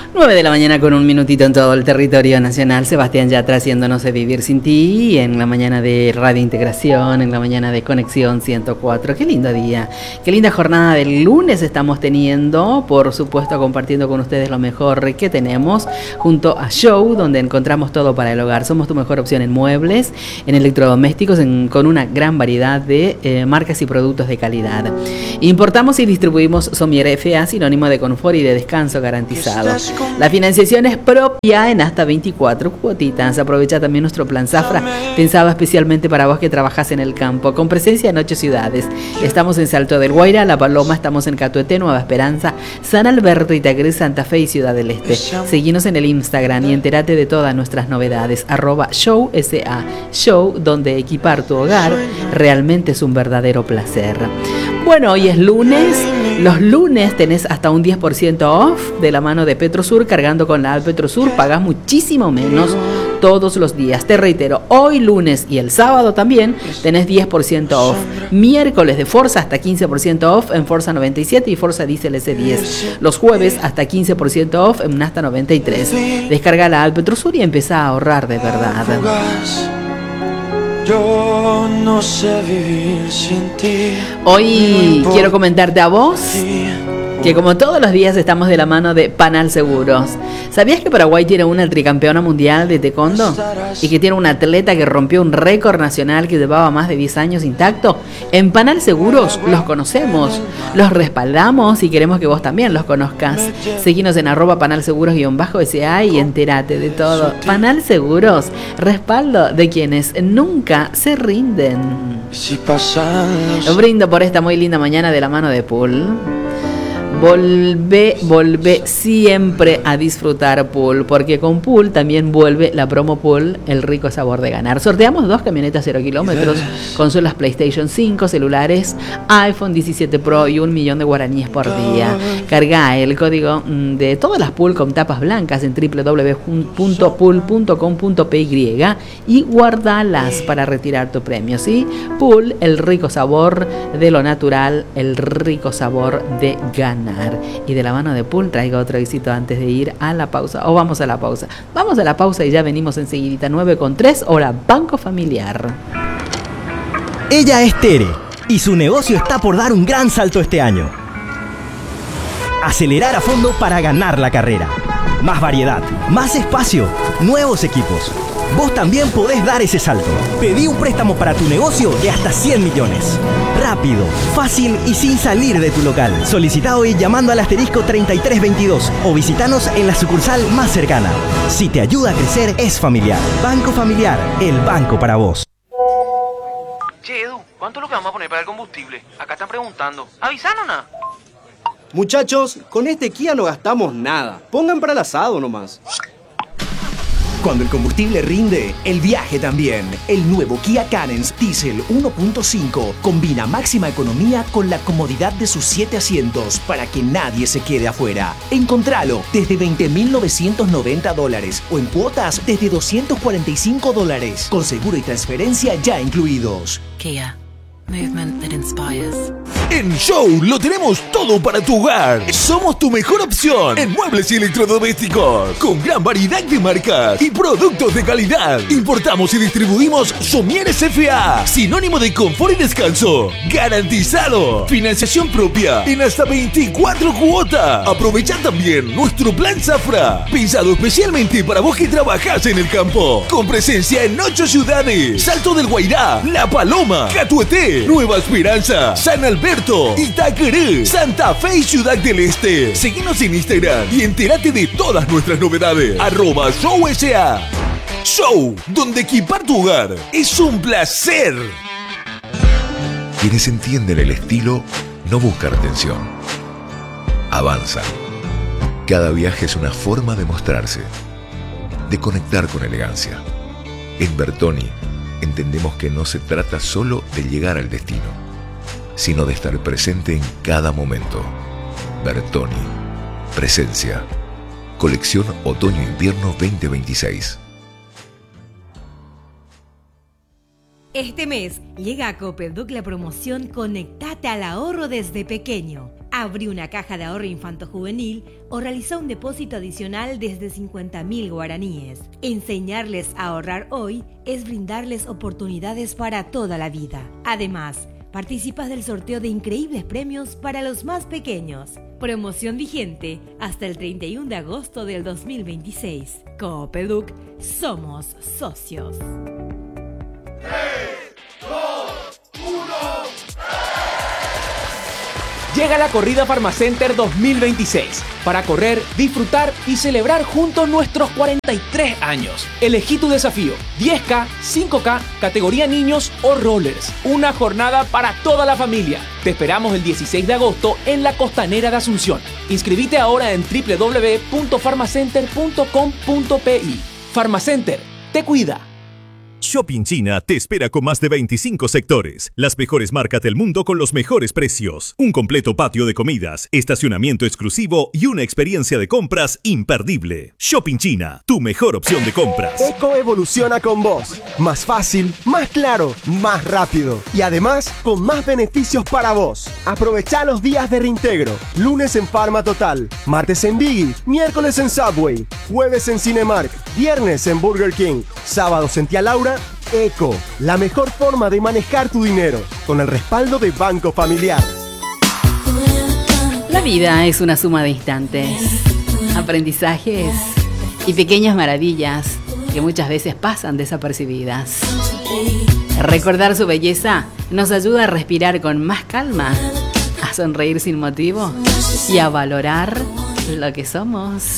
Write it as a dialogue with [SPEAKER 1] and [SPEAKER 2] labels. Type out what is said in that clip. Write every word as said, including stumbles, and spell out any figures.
[SPEAKER 1] nueve de la mañana con un minutito en todo el territorio nacional. Sebastián Yatra haciéndonos de Vivir Sin Ti en la mañana de Radio Integración, en la mañana de Conexión ciento cuatro. Qué lindo día, qué linda jornada del lunes estamos teniendo. Por supuesto, compartiendo con ustedes lo mejor que tenemos junto a Show, donde encontramos todo para el hogar. Somos tu mejor opción en muebles, en electrodomésticos, en, con una gran variedad de eh, marcas y productos de calidad. Importamos y distribuimos Somier F A, sinónimo de confort y de descanso garantizado. La financiación es propia en hasta veinticuatro cuotitas. Aprovecha también nuestro plan Zafra, pensado especialmente para vos que trabajás en el campo, con presencia en ocho ciudades. Estamos en Salto del Guaira, La Paloma, estamos en Catuete, Nueva Esperanza, San Alberto, Itagre, Santa Fe y Ciudad del Este. Seguinos en el Instagram y entérate de todas nuestras novedades. Arroba Show S A, Show, donde equipar tu hogar realmente es un verdadero placer. Bueno, hoy es lunes. Los lunes tenés hasta un diez por ciento off de la mano de Petrosur. Cargando con la Petrosur pagás muchísimo menos todos los días. Te reitero, hoy lunes y el sábado también tenés diez por ciento off. Miércoles de Forza hasta quince por ciento off en Forza noventa y siete y Forza Diesel S diez. Los jueves hasta quince por ciento off en Nasta noventa y tres. Descarga la Petrosur y empezá a ahorrar de verdad.
[SPEAKER 2] Yo no sé vivir sin ti.
[SPEAKER 1] Hoy no quiero comentarte a vos que como todos los días estamos de la mano de Panal Seguros. ¿Sabías que Paraguay tiene una tricampeona mundial de taekwondo? Y que tiene un atleta que rompió un récord nacional que llevaba más de diez años intacto. En Panal Seguros los conocemos, los respaldamos y queremos que vos también los conozcas. Seguinos en arroba Panal Seguros-S A y entérate de todo. Panal Seguros, respaldo de quienes nunca se rinden. Brindo por esta muy linda mañana de la mano de Pool. Volvé, volvé siempre a disfrutar Pool, porque con Pool también vuelve la promo Pool, el rico sabor de ganar. Sorteamos dos camionetas cero kilómetros, consolas PlayStation cinco, celulares iPhone diecisiete Pro y un millón de guaraníes por día. Carga el código de todas las Pool con tapas blancas en doble u doble u doble u punto pool punto com punto p y y guardalas para retirar tu premio, ¿sí? Pool, el rico sabor de lo natural, el rico sabor de ganar. Y de la mano de Pool traigo otro visito antes de ir a la pausa. O vamos a la pausa. Vamos a la pausa y ya venimos enseguidita. nueve con tres, hora Banco Familiar.
[SPEAKER 3] Ella es Tere y su negocio está por dar un gran salto este año. Acelerar a fondo para ganar la carrera. Más variedad, más espacio, nuevos equipos. Vos también podés dar ese salto. Pedí un préstamo para tu negocio de hasta cien millones. Rápido, fácil y sin salir de tu local. Solicita hoy llamando al asterisco treinta y tres veintidós o visitanos en la sucursal más cercana. Si te ayuda a crecer, es familiar. Banco Familiar, el banco para vos.
[SPEAKER 4] Che, Edu, ¿cuánto es lo que vamos a poner para el combustible? Acá están preguntando. ¿Avisaron nada?
[SPEAKER 5] Muchachos, con este Kia no gastamos nada. Pongan para el asado nomás.
[SPEAKER 6] Cuando el combustible rinde, el viaje también. El nuevo Kia Carens Diesel uno punto cinco combina máxima economía con la comodidad de sus siete asientos para que nadie se quede afuera. Encontralo desde veinte mil novecientos noventa dólares o en cuotas desde doscientos cuarenta y cinco dólares, con seguro y transferencia ya incluidos.
[SPEAKER 7] Kia. Movement that inspires.
[SPEAKER 8] En Show lo tenemos todo para tu hogar. Somos tu mejor opción en muebles y electrodomésticos, con gran variedad de marcas y productos de calidad. Importamos y distribuimos Somieres F A, sinónimo de confort y descanso, garantizado. Financiación propia en hasta veinticuatro cuotas. Aprovecha también nuestro plan Zafra, pensado especialmente para vos que trabajás en el campo, con presencia en ocho ciudades: Salto del Guairá, La Paloma, Catuete, Nueva Esperanza, San Alberto, Itagre, Santa Fe y Ciudad del Este. Seguinos en Instagram y entérate de todas nuestras novedades. Arroba Show S A. Show, donde equipar tu hogar es un placer.
[SPEAKER 9] Quienes entienden el estilo no buscan atención, avanzan. Cada viaje es una forma de mostrarse, de conectar con elegancia. En Bertoni entendemos que no se trata solo de llegar al destino, sino de estar presente en cada momento. Bertoni, presencia. Colección Otoño-Invierno veinte veintiséis.
[SPEAKER 10] Este mes llega a Copeduc la promoción Conectate al ahorro desde pequeño. Abrí una caja de ahorro infanto-juvenil o realizá un depósito adicional desde cincuenta mil guaraníes. Enseñarles a ahorrar hoy es brindarles oportunidades para toda la vida. Además, participas del sorteo de increíbles premios para los más pequeños. Promoción vigente hasta el treinta y uno de agosto del dos mil veintiséis. Coopeduc, somos socios.
[SPEAKER 11] Llega la corrida Farmacenter dos mil veintiséis. Para correr, disfrutar y celebrar juntos nuestros cuarenta y tres años. Elegí tu desafío: diez K, cinco K, categoría niños o rollers. Una jornada para toda la familia. Te esperamos el dieciséis de agosto en la Costanera de Asunción. Inscribite ahora en doble u doble u doble u punto farmacenter punto com punto pi. Farmacenter, te cuida.
[SPEAKER 12] Shopping China te espera con más de veinticinco sectores, las mejores marcas del mundo con los mejores precios, un completo patio de comidas, estacionamiento exclusivo y una experiencia de compras imperdible. Shopping China, tu mejor opción de compras.
[SPEAKER 13] Eco evoluciona con vos. Más fácil, más claro, más rápido. Y además, con más beneficios para vos. Aprovechá los días de reintegro. Lunes en Pharma Total, martes en Biggie, miércoles en Subway, jueves en Cinemark, viernes en Burger King, sábados en Tía Laura. Eco, la mejor forma de manejar tu dinero, con el respaldo de Banco Familiar.
[SPEAKER 1] La vida es una suma de instantes, aprendizajes y pequeñas maravillas que muchas veces pasan desapercibidas. Recordar su belleza nos ayuda a respirar con más calma, a sonreír sin motivo y a valorar lo que somos.